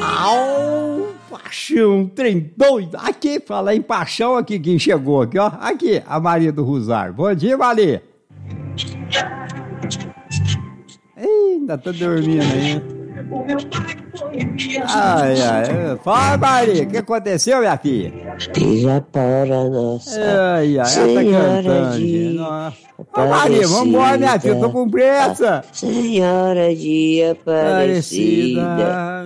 Paixão, trem doido. Aqui, fala em paixão, aqui quem chegou aqui, ó. Aqui, a Maria do Rosário. Bom dia, Maria. Ih, ainda tá dormindo aí. Ai, fala, Maria, o que aconteceu, minha filha? Esteja para nossa ela tá cantando. Ô, Maria, vambora, minha filha, eu tô com pressa. Senhora de Aparecida,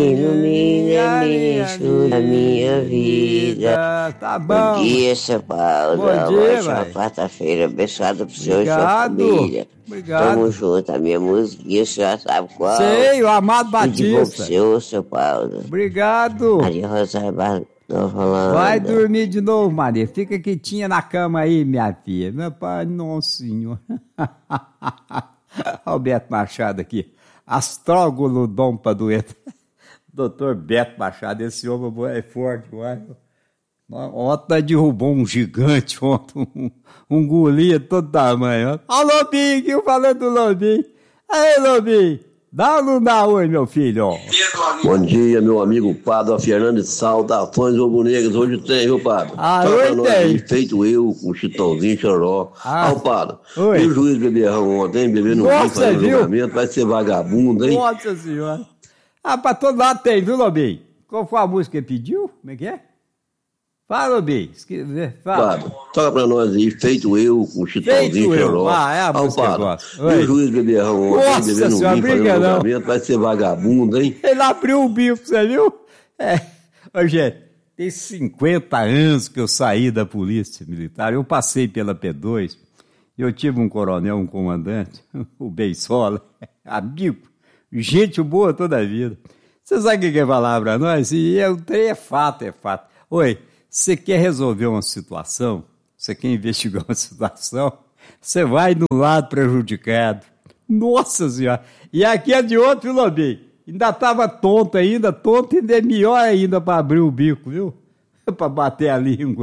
ilumina a minha vida. Tá bom. Bom dia, seu Paulo. Bom dia, hoje é uma quarta-feira abençoada pro senhor e sua família. Obrigado. Tamo junto, a minha musiquinha, o senhor sabe qual? Sei, o Amado Batista. Seu Paulo. Obrigado. Maria Rosário falando. Vai dormir de novo, Maria. Fica quietinha na cama aí, minha filha. Meu pai, nossa senhora. Olha o Beto Machado aqui. Astrógolo Dom Padueta. Doutor Beto Machado, esse homem é forte, vai. Ontem derrubou um gigante ontem, um Golias todo tamanho. Ó, Lobinho, falando do Lobinho. Aí, Lobinho, dá ou não dá oi, meu filho? Bom dia, meu amigo Padre Fernando, saudações rubro-negras. Hoje tem, viu, Padre? Hoje tem. Feito eu, com o Chitãozinho, Choró. Padre, Oi. E o juiz beberrão ontem, hein? Bebendo um vinho, fazendo julgamento, vai ser vagabundo, hein? Nossa senhora. Pra todo lado tem, viu, Lobinho? Qual foi a música que ele pediu? Como é que é? Fala, Lobinho. Fala. Padre, toca pra nós aí, feito eu, com o Chitãozinho, Choró. É a música que eu gosto. E o juiz beberrão ontem, hein? Bebendo um vinho, fazendo julgamento, vai ser vagabundo, hein? Ele abriu o bico, você viu? Ô, gente, tem 50 anos que eu saí da polícia militar. Eu passei pela P2. Eu tive um coronel, um comandante, o Beisola, amigo, gente boa toda a vida. Você sabe o que quer falar pra nós? E o trem é fato. Oi, você quer resolver uma situação? Você quer investigar uma situação? Você vai do lado prejudicado. Nossa senhora! E aqui é de outro, Lobinho. Ainda estava tonto, ainda é melhor ainda para abrir o bico, viu? Para bater a língua.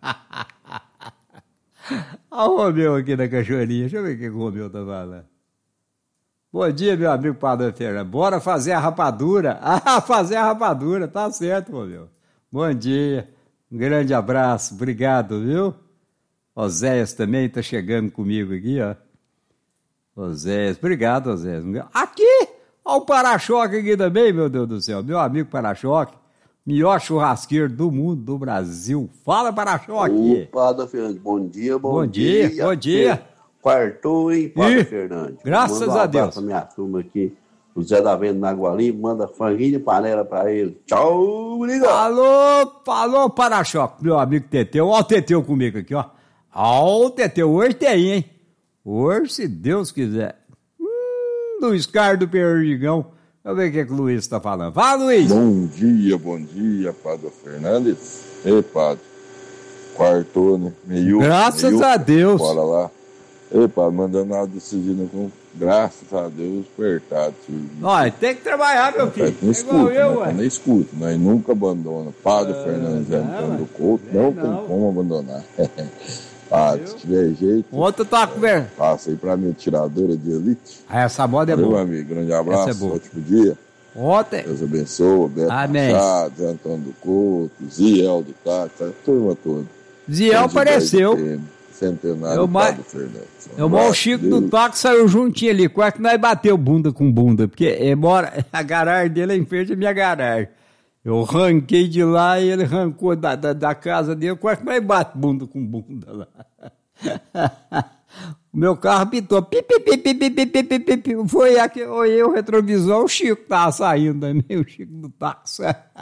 Olha o Romeu aqui na cachoeirinha. Deixa eu ver o que o Romeu tá falando. Bom dia, meu amigo Padre Fernando. Bora fazer a rapadura. Fazer a rapadura. Tá certo, Romeu. Bom dia. Um grande abraço. Obrigado, viu? Oséias também tá chegando comigo aqui, ó. Oséias. Obrigado, Oséias. Aqui! Olha o para-choque aqui também, meu Deus do céu. Meu amigo para-choque. Melhor churrasqueiro do mundo, do Brasil. Fala, para-choque. Padre Fernando, bom dia. Bom dia. Quartou, hein, Padre Fernando? Graças a Deus. Manda minha turma aqui, o Zé da Venda na Gualim, manda franguinho e panela pra ele. Tchau, obrigado. Falou, para-choque, meu amigo Teteu. Olha o Teteu comigo aqui, ó. Ó, o Teteu, hoje tem, hein? Hoje, se Deus quiser. Luiz Carlos do Perdigão. Deixa eu ver o que o Luiz está falando. Fala, Luiz. Bom dia, Padre Fernandes. Ei, Padre. Quartou, né? Graças a Deus. Bora lá. Ei, Padre, mandando nada decidido com graças a Deus, apertado. Olha, tem que trabalhar, meu filho. Não escuta, não escuta. Nós nunca abandona. Padre Fernandes Antônio do Couto, não tem como abandonar. Se tiver jeito. Ontem eu tava conversando. Passa aí pra minha tiradora de elite. Essa moda é boa. boa. Meu amigo, grande abraço. Essa é boa. Ótimo dia. Ontem. Deus abençoe. Beto Machado, Zé Antônio do Couto, Ziel do Táxi, a turma toda. Ziel apareceu. Centenário Padre Fernandes. O maior Chico do Táxi saiu juntinho ali. Quase que nós bateu bunda com bunda. Porque embora a garagem dele é em frente à minha garagem. Eu ranquei de lá e ele arrancou da casa dele. Quase que nós bate bunda com bunda lá. O meu carro pitou. Foi aqui, olhei o retrovisor, o Chico tava saindo também, o Chico do táxi.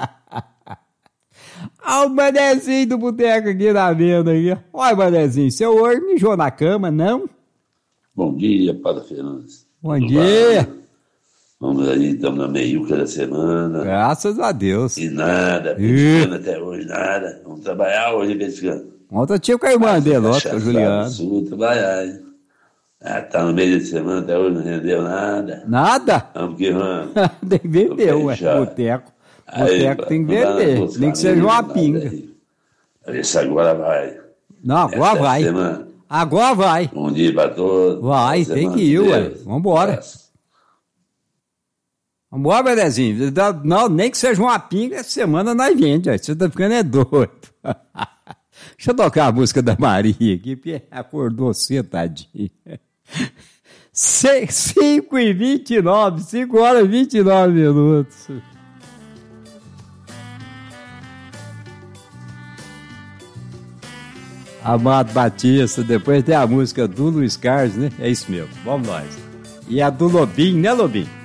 Olha o manezinho do boteco aqui na venda. Olha, manezinho, seu hoje mijou na cama, não? Bom dia, Padre Fernandes. Bom dia. Vamos aí, estamos na meiuca da semana. Graças a Deus. E nada, pescando até hoje, nada. Vamos trabalhar hoje pescando. Ontem eu tinha com a irmã dele, com a Juliana. Trabalhar, hein? Tá no meio da semana, até hoje não rendeu nada. Nada? Vamos que vamos. Tem que vender, ué, boteco. Boteco tem que vender, nem que seja uma pinga. Esse agora vai. Não, agora vai. Semana. Agora vai. Bom dia pra todos. Vai, tem que ir, ué. Vambora. Vambora, Berezinho. Não, nem que seja uma pinga, essa semana nós vende. Você tá ficando doido. Deixa eu tocar a música da Maria aqui, porque acordou cedo, tadinha. 5h29, 5 horas e 29 minutos. Amado Batista, depois tem a música do Luiz Carlos, né? É isso mesmo, vamos nós. E a do Lobinho, né, Lobinho?